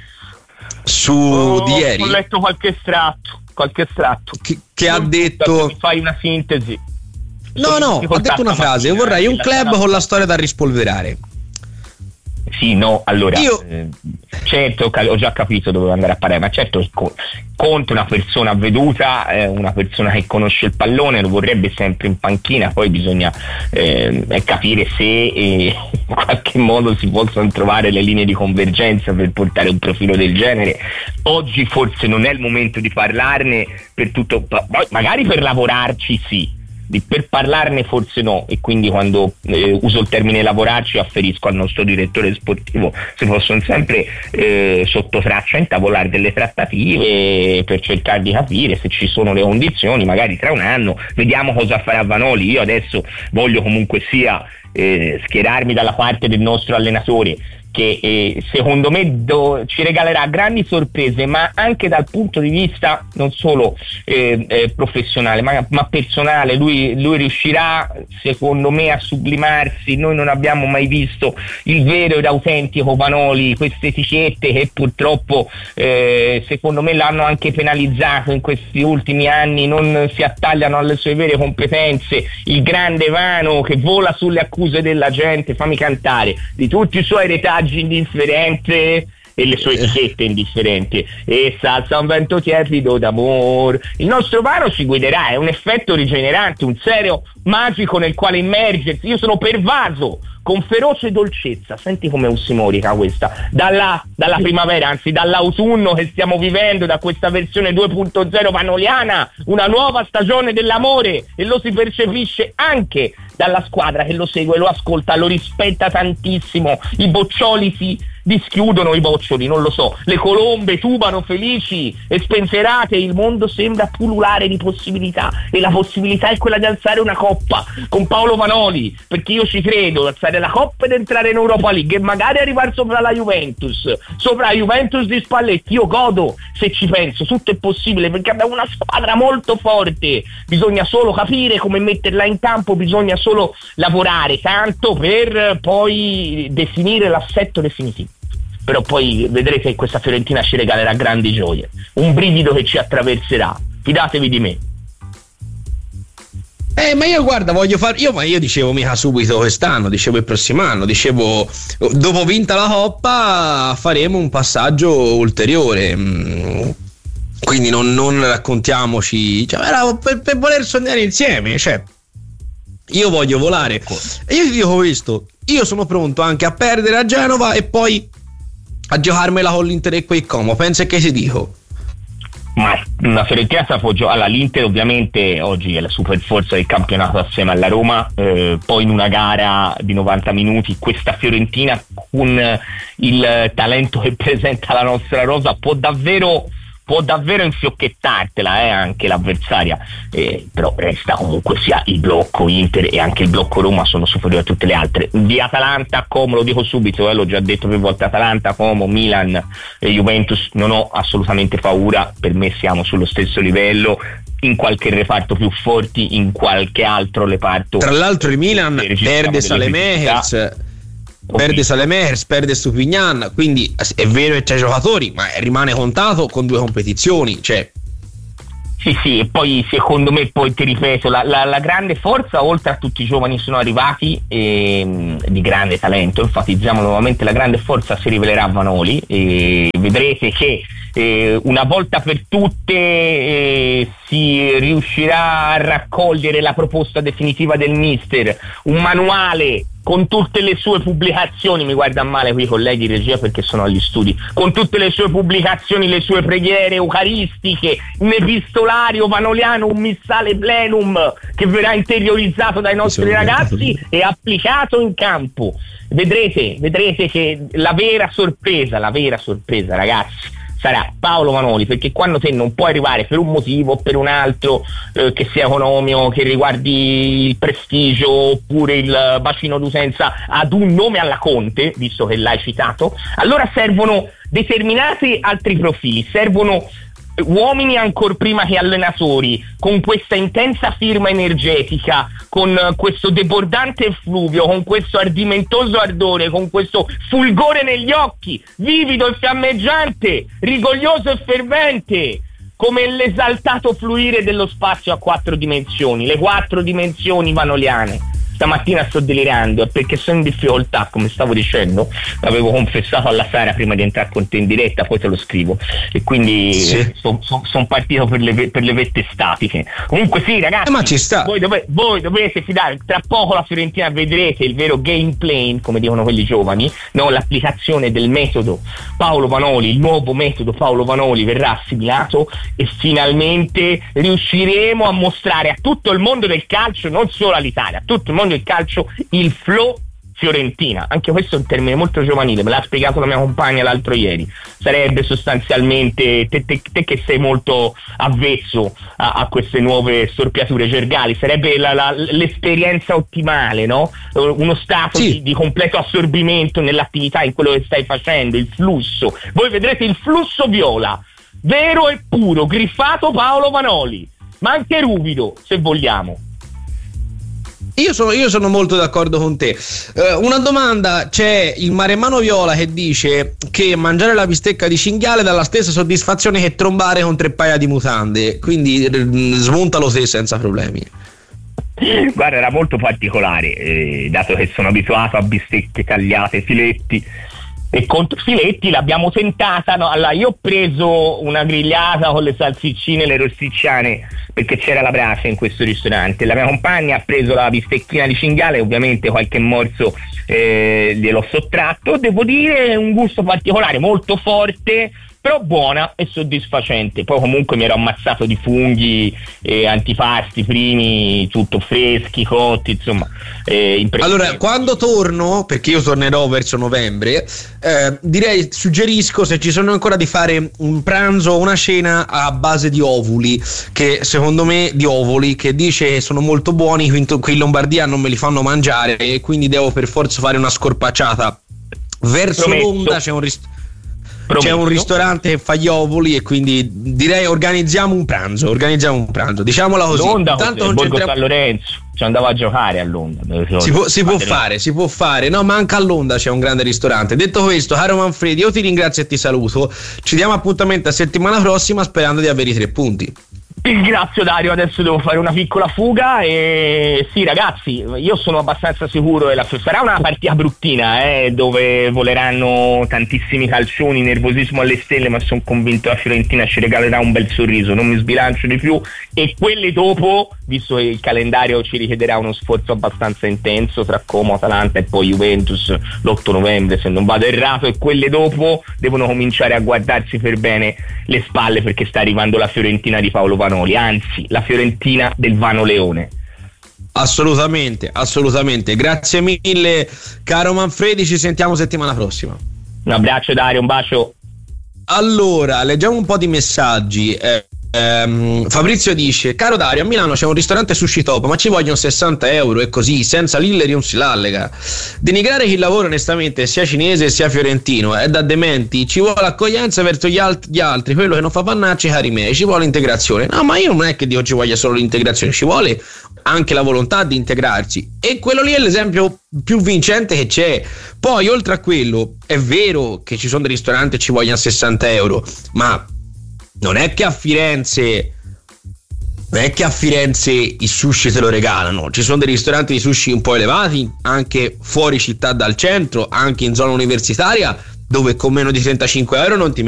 Speaker 5: di ieri?
Speaker 6: Ho letto qualche estratto
Speaker 5: che ha detto...
Speaker 6: Fai una sintesi.
Speaker 5: No, ha detto una frase: vorrei un club con la storia da rispolverare.
Speaker 6: Sì, no, allora certo, ho già capito dove andare a parare, ma certo Conte è una persona avveduta, una persona che conosce il pallone, lo vorrebbe sempre in panchina. Poi bisogna capire se in qualche modo si possono trovare le linee di convergenza per portare un profilo del genere. Oggi forse non è il momento di parlarne, per tutto, magari per lavorarci sì, per parlarne forse no, e quindi quando uso il termine lavorarci afferisco al nostro direttore sportivo. Si possono sempre sotto traccia intavolare delle trattative per cercare di capire se ci sono le condizioni, magari tra un anno vediamo cosa farà Vanoli. Io adesso voglio comunque sia schierarmi dalla parte del nostro allenatore, che secondo me ci regalerà grandi sorprese, ma anche dal punto di vista non solo professionale ma personale. Lui riuscirà secondo me a sublimarsi. Noi non abbiamo mai visto il vero ed autentico Vanoli, queste etichette che purtroppo secondo me l'hanno anche penalizzato in questi ultimi anni, non si attagliano alle sue vere competenze. Il grande Vano che vola sulle accuse della gente, fammi cantare, di tutti i suoi retaggi indifferente e le sue etichette indifferenti, e salsa un vento tiepido d'amor. Il nostro Vano ci guiderà, è un effetto rigenerante, un serio magico nel quale immergersi. Io sono pervaso con feroce dolcezza, senti come ossimorica questa, dalla primavera, anzi dall'autunno che stiamo vivendo, da questa versione 2.0 vanoliana, una nuova stagione dell'amore, e lo si percepisce anche dalla squadra che lo segue, lo ascolta, lo rispetta tantissimo. I boccioli si dischiudono, i boccioli, non lo so, le colombe tubano felici e spensierate, il mondo sembra pullulare di possibilità, e la possibilità è quella di alzare una coppa con Paolo Vanoli, perché io ci credo, alzare la coppa ed entrare in Europa League e magari arrivare sopra la Juventus di Spalletti. Io godo se ci penso, tutto è possibile perché abbiamo una squadra molto forte, bisogna solo capire come metterla in campo, bisogna solo lavorare tanto per poi definire l'assetto definitivo. Però poi vedrete che questa Fiorentina ci regalerà grandi gioie, un brivido che ci attraverserà, fidatevi di me.
Speaker 5: Ma io guarda, io dicevo mica subito quest'anno, dicevo il prossimo anno, dicevo dopo vinta la Coppa faremo un passaggio ulteriore. Quindi non raccontiamoci, cioè, era per voler sognare insieme, cioè io voglio volare e io ti dico questo, io sono pronto anche a perdere a Genova e poi a giocarmela con l'Inter e quei Como, pensa che ti dico.
Speaker 6: Ma una Fiorentina l'Inter ovviamente oggi è la super forza del campionato assieme alla Roma, poi in una gara di 90 minuti questa Fiorentina con il talento che presenta la nostra rosa può davvero infiocchettartela anche l'avversaria, però resta comunque sia il blocco Inter e anche il blocco Roma sono superiori a tutte le altre. Di Atalanta, Como, lo dico subito, l'ho già detto più volte, Atalanta, Como, Milan e Juventus non ho assolutamente paura, per me siamo sullo stesso livello, in qualche reparto più forti, in qualche altro reparto.
Speaker 5: Tra l'altro il Milan perde Salemehers, perde Stupignan, quindi è vero che c'è giocatori, ma rimane contato con 2 competizioni, cioè.
Speaker 6: Sì, e poi secondo me, poi ti ripeto, la grande forza, oltre a tutti i giovani che sono arrivati di grande talento, enfatizziamo nuovamente, la grande forza si rivelerà a Vanoli, e vedrete che una volta per tutte si riuscirà a raccogliere la proposta definitiva del mister, un manuale con tutte le sue pubblicazioni, mi guarda male qui i colleghi di regia perché sono agli studi, con tutte le sue pubblicazioni, le sue preghiere eucaristiche, un epistolario vanoliano, un missale plenum che verrà interiorizzato dai nostri ragazzi e applicato in campo. Vedrete che la vera sorpresa ragazzi sarà Paolo Vanoli, perché quando te non puoi arrivare per un motivo o per un altro, che sia economico, che riguardi il prestigio oppure il bacino d'utenza, ad un nome alla Conte, visto che l'hai citato, allora servono determinati altri profili, servono uomini ancor prima che allenatori, con questa intensa firma energetica, con questo debordante effluvio, con questo ardimentoso ardore, con questo fulgore negli occhi, vivido e fiammeggiante, rigoglioso e fervente, come l'esaltato fluire dello spazio a 4 dimensioni, le 4 dimensioni vanoliane. Stamattina sto delirando perché sono in difficoltà, come stavo dicendo, l'avevo confessato alla Sara prima di entrare con te in diretta, poi te lo scrivo, e quindi sono partito per le vette statiche. Comunque sì ragazzi,
Speaker 5: ma ci sta.
Speaker 6: Voi dovete fidare, tra poco la Fiorentina vedrete il vero game plan, come dicono quelli giovani, no? L'applicazione del metodo Paolo Vanoli, il nuovo metodo Paolo Vanoli verrà assimilato e finalmente riusciremo a mostrare a tutto il mondo del calcio, non solo all'Italia, a tutto il mondo del calcio, il flow Fiorentina. Anche questo è un termine molto giovanile, me l'ha spiegato la mia compagna l'altro ieri. Sarebbe sostanzialmente, te che sei molto avvezzo a queste nuove storpiature gergali, sarebbe l'esperienza ottimale, no? Uno stato di completo assorbimento nell'attività, in quello che stai facendo, il flusso. Voi vedrete il flusso viola, vero e puro, griffato Paolo Vanoli, ma anche ruvido se vogliamo.
Speaker 5: Io sono molto d'accordo con te. Una domanda: c'è il Maremmano Viola che dice che mangiare la bistecca di cinghiale dà la stessa soddisfazione che trombare con 3 paia di mutande, quindi smontalo te senza problemi.
Speaker 6: Guarda, era molto particolare, dato che sono abituato a bistecche tagliate, filetti, e contro filetti l'abbiamo tentata, no? Allora io ho preso una grigliata con le salsiccine e le rosticciane perché c'era la brace in questo ristorante, la mia compagna ha preso la bistecchina di cinghiale, ovviamente qualche morso gliel'ho sottratto, devo dire un gusto particolare, molto forte, però buona e soddisfacente. Poi comunque mi ero ammazzato di funghi, antipasti primi, tutto freschi, cotti, insomma.
Speaker 5: Allora, quando torno, perché io tornerò verso novembre, suggerisco, se ci sono ancora, di fare un pranzo o una cena a base di ovuli, che secondo me che dice sono molto buoni, qui in Lombardia non me li fanno mangiare e quindi devo per forza fare una scorpacciata verso Londra. C'è un ristorante che fa gli ovuli e quindi direi organizziamo un pranzo, diciamola così.
Speaker 6: Londra, Borgo San Lorenzo, ci andavo a giocare a Londra.
Speaker 5: Si può fare, no, ma anche a Londra c'è un grande ristorante. Detto questo, caro Manfredi, io ti ringrazio e ti saluto, ci diamo appuntamento a settimana prossima sperando di avere i 3 punti.
Speaker 6: Ti ringrazio Dario, adesso devo fare una piccola fuga e sì ragazzi, io sono abbastanza sicuro che sarà una partita bruttina dove voleranno tantissimi calcioni, nervosismo alle stelle, ma sono convinto che la Fiorentina ci regalerà un bel sorriso, non mi sbilancio di più, e quelle dopo, visto che il calendario ci richiederà uno sforzo abbastanza intenso tra Como, Atalanta e poi Juventus l'8 novembre se non vado errato, e quelle dopo devono cominciare a guardarsi per bene le spalle, perché sta arrivando la Fiorentina di Paolo Vanoli, anzi la Fiorentina del Vano Leone.
Speaker 5: Assolutamente, grazie mille caro Manfredi, ci sentiamo settimana prossima.
Speaker 6: Un abbraccio Dario, un bacio.
Speaker 5: Allora, leggiamo un po' di messaggi. Fabrizio dice: caro Dario, a Milano c'è un ristorante sushi top, ma ci vogliono 60 euro e così, senza lilleri non si lallega. Denigrare chi lavora onestamente, sia cinese sia fiorentino, è da dementi. Ci vuole accoglienza verso gli altri, quello che non fa pannacci, cari miei, ci vuole integrazione. No, ma io non è che dico ci voglia solo l'integrazione, ci vuole anche la volontà di integrarsi, e quello lì è l'esempio più vincente che c'è. Poi oltre a quello è vero che ci sono dei ristoranti e ci vogliono 60 euro, ma non è che a Firenze i sushi te lo regalano. Ci sono dei ristoranti di sushi un po' elevati anche fuori città dal centro, anche in zona universitaria, dove con meno di 35 euro non ti